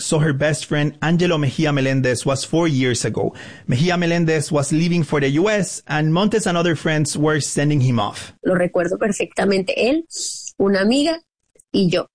saw her best friend Angelo Mejia Melendez was 4 years ago. Mejia Melendez was leaving for the U.S. and Montes and other friends were sending him off. Lo recuerdo perfectamente. Él, una amiga y yo.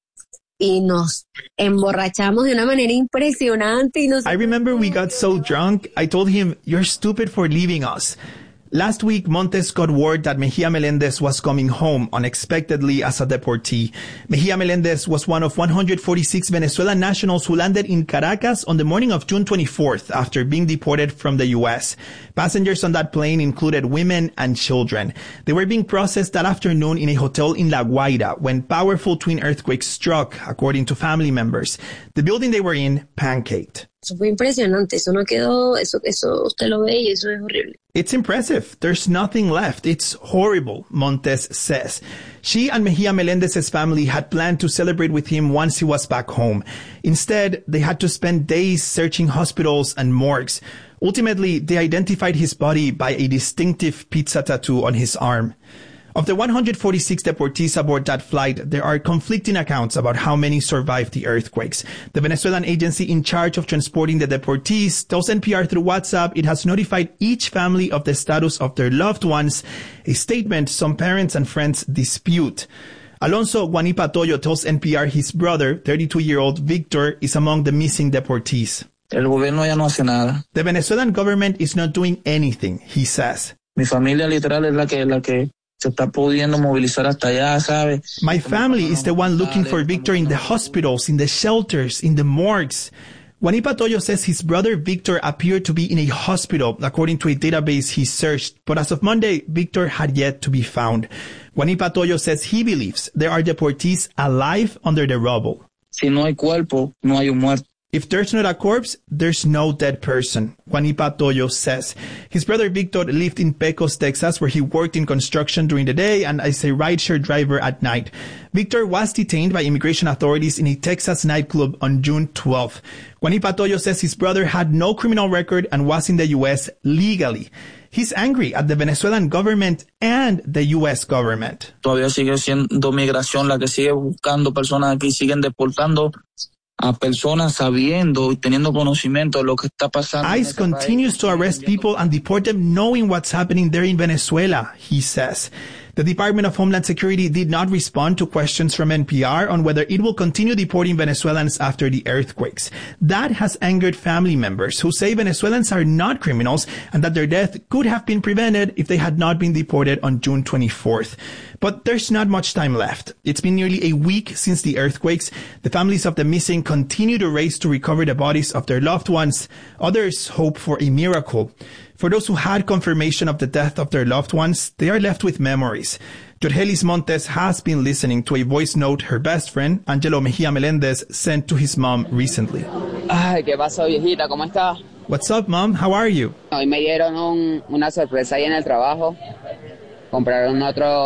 Y nos emborrachamos de una manera impresionante. I remember we got so drunk, I told him, "You're stupid for leaving us." Last week, Montes got word that Mejia Melendez was coming home unexpectedly as a deportee. Mejia Melendez was one of 146 Venezuelan nationals who landed in Caracas on the morning of June 24th after being deported from the U.S. Passengers on that plane included women and children. They were being processed that afternoon in a hotel in La Guaira when powerful twin earthquakes struck, according to family members. The building they were in pancaked. Eso fue impresionante, eso no quedó, eso usted lo ve y eso es horrible. It's impressive. There's nothing left. It's horrible, Montes says. She and Mejia Melendez's family had planned to celebrate with him once he was back home. Instead, they had to spend days searching hospitals and morgues. Ultimately, they identified his body by a distinctive pizza tattoo on his arm. Of the 146 deportees aboard that flight, there are conflicting accounts about how many survived the earthquakes. The Venezuelan agency in charge of transporting the deportees tells NPR through WhatsApp it has notified each family of the status of their loved ones, a statement some parents and friends dispute. Alonso Guanipa Toyo tells NPR his brother, 32-year-old Victor, is among the missing deportees. El gobierno ya no hace nada. The Venezuelan government is not doing anything, he says. Mi familia literal es la que se está pudiendo movilizar hasta allá, ¿sabe? My family is the one looking for Victor in the hospitals, in the shelters, in the morgues. Guanipa Toyo says his brother Victor appeared to be in a hospital, according to a database he searched. But as of Monday, Victor had yet to be found. Guanipa Toyo says he believes there are deportees alive under the rubble. Si no hay cuerpo, no hay un muerto. If there's not a corpse, there's no dead person, Guanipa Toyo says. His brother Victor lived in Pecos, Texas, where he worked in construction during the day and as a rideshare driver at night. Victor was detained by immigration authorities in a Texas nightclub on June 12th. Guanipa Toyo says his brother had no criminal record and was in the U.S. legally. He's angry at the Venezuelan government and the U.S. government. Todavía sigue siendo migración la que sigue buscando personas aquí, siguen deportando a personas sabiendo y teniendo conocimiento de lo que está pasando. ICE continues to arrest people and deport them knowing what's happening there in Venezuela, he says. The Department of Homeland Security did not respond to questions from NPR on whether it will continue deporting Venezuelans after the earthquakes. That has angered family members who say Venezuelans are not criminals and that their death could have been prevented if they had not been deported on June 24th. But there's not much time left. It's been nearly a week since the earthquakes. The families of the missing continue to race to recover the bodies of their loved ones. Others hope for a miracle. For those who had confirmation of the death of their loved ones, they are left with memories. Jorgelis Montes has been listening to a voice note her best friend, Angelo Mejia Melendez, sent to his mom recently. Ay, ¿qué pasó, viejita? ¿Cómo está? What's up, Mom? How are you? Hoy me dieron una sorpresa ahí en el trabajo. Compraron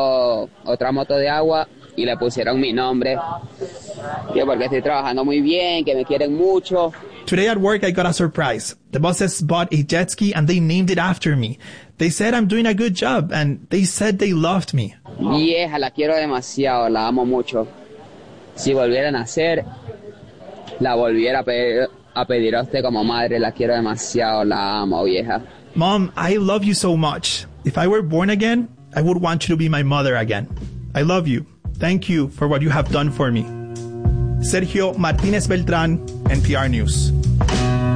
otra moto de agua y le pusieron mi nombre. Yo porque estoy trabajando muy bien, que me quieren mucho. Today at work, I got a surprise. The bosses bought a jet ski and they named it after me. They said I'm doing a good job and they said they loved me. Vieja, la quiero demasiado, la amo mucho. Si volviera a nacer, la volviera a pedir a usted como madre. La quiero demasiado, la amo, vieja. Mom, I love you so much. If I were born again, I would want you to be my mother again. I love you. Thank you for what you have done for me. Sergio Martínez Beltrán, NPR News.